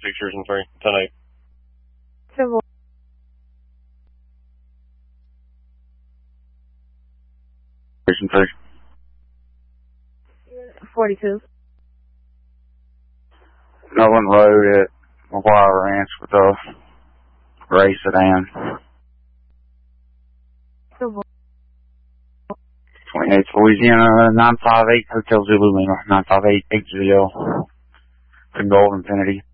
pictures and 3, 10-8. Civil. Station 3. 42. Nolan Road at McGuire Ranch with a gray sedan. Civil. 28 Louisiana 958 Hotel Zulu Lima 95880. The Gold Infinity.